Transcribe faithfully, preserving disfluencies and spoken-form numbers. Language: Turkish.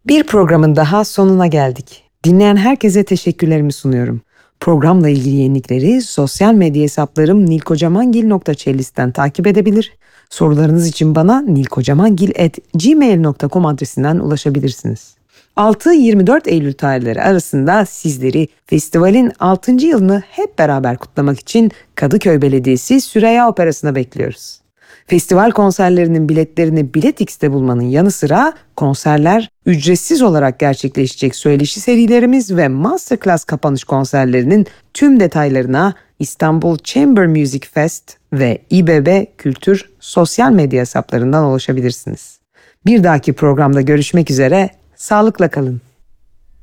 Bir programın daha sonuna geldik. Dinleyen herkese teşekkürlerimi sunuyorum. Programla ilgili yenilikleri sosyal medya hesaplarım nilkocamangil nokta cellist'ten takip edebilir. Sorularınız için bana nilkocamangil at gmail nokta com adresinden ulaşabilirsiniz. altı yirmi dört Eylül tarihleri arasında sizleri festivalin altıncı yılını hep beraber kutlamak için Kadıköy Belediyesi Süreyya Operası'na bekliyoruz. Festival konserlerinin biletlerini Biletix'te bulmanın yanı sıra konserler, ücretsiz olarak gerçekleşecek söyleşi serilerimiz ve masterclass kapanış konserlerinin tüm detaylarına İstanbul Chamber Music Fest ve İBB Kültür sosyal medya hesaplarından ulaşabilirsiniz. Bir dahaki programda görüşmek üzere, sağlıkla kalın.